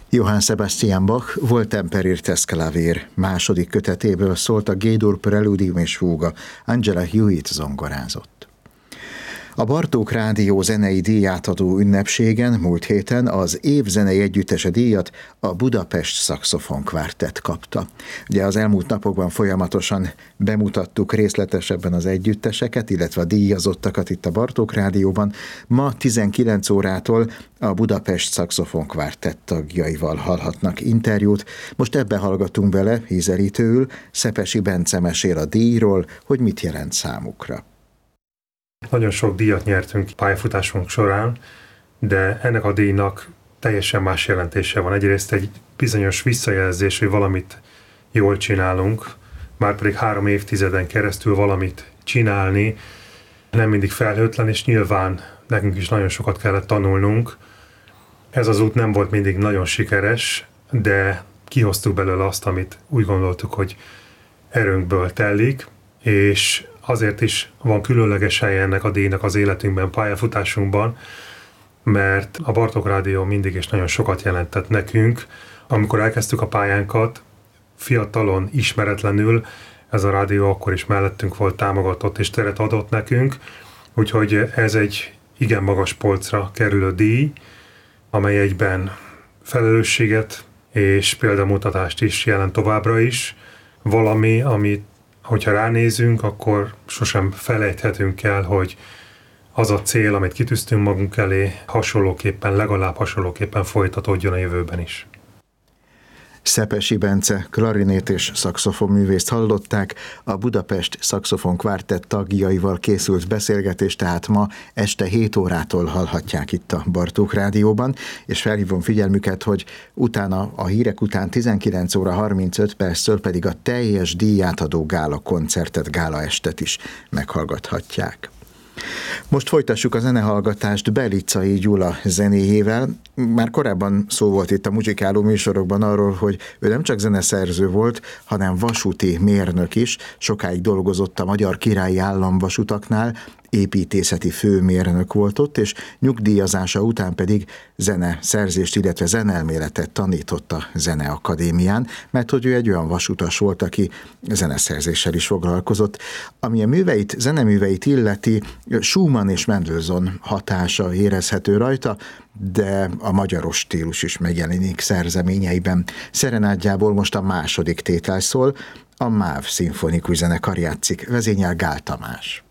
Johann Sebastian Bach Volt temperirtes clavier második kötetéből szólt a G-dur preludium és fúga, Angela Hewitt zongorázott. A Bartók Rádió zenei díjátadó ünnepségen múlt héten az év zenei együttese díjat a Budapest Szaxofon Kvartett kapta. Ugye az elmúlt napokban folyamatosan bemutattuk részletesebben az együtteseket, illetve a díjazottakat itt a Bartók Rádióban. Ma 19 órától a Budapest Szaxofon Kvartett tagjaival hallhatnak interjút. Most ebbe hallgatunk bele ízelítőül. Szepesi Bence mesél a díjról, hogy mit jelent számukra. Nagyon sok díjat nyertünk pályafutásunk során, de ennek a díjnak teljesen más jelentése van. Egyrészt egy bizonyos visszajelzés, hogy valamit jól csinálunk, márpedig 3 évtizeden keresztül valamit csinálni, nem mindig felhőtlen, és nyilván nekünk is nagyon sokat kellett tanulnunk. Ez az út nem volt mindig nagyon sikeres, de kihoztuk belőle azt, amit úgy gondoltuk, hogy erőnkből telik, és azért is van különleges helye ennek a díjnak az életünkben, pályafutásunkban, mert a Bartók Rádió mindig is nagyon sokat jelentett nekünk. Amikor elkezdtük a pályánkat, fiatalon, ismeretlenül, ez a rádió akkor is mellettünk volt, támogatott és teret adott nekünk, úgyhogy ez egy igen magas polcra kerülő díj, amely egyben felelősséget és példamutatást is jelent továbbra is, valami, amit hogyha ránézünk, akkor sosem felejthetünk el, hogy az a cél, amit kitűztünk magunk elé, legalább hasonlóképpen folytatódjon a jövőben is. Szepesi Bence klarinét és szaxofonművészt hallották, a Budapest Szaxofon Kvartett tagjaival készült beszélgetést, tehát ma este 7 órától hallhatják itt a Bartók Rádióban, és felhívom figyelmüket, hogy utána a hírek után 19 óra 35 perctől pedig a teljes díjátadó gála koncertet, gála estet is meghallgathatják. Most folytassuk a zenehallgatást Belicai Gyula zenéjével. Már korábban szó volt itt a muzsikáló műsorokban arról, hogy ő nem csak zeneszerző volt, hanem vasúti mérnök is. Sokáig dolgozott a Magyar Királyi Államvasutaknál, építészeti főmérnök volt ott, és nyugdíjazása után pedig zeneszerzést, illetve zenelméletet tanított a Zeneakadémián, mert hogy ő egy olyan vasutas volt, aki zeneszerzéssel is foglalkozott. Ami a zeneműveit illeti, Schumann és Mendelssohn hatása érezhető rajta, de a magyaros stílus is megjelenik szerzeményeiben. Szerenádjából most a második tétel szól, a MÁV szimfonikus zenekar játszik, vezényel Gál Tamás.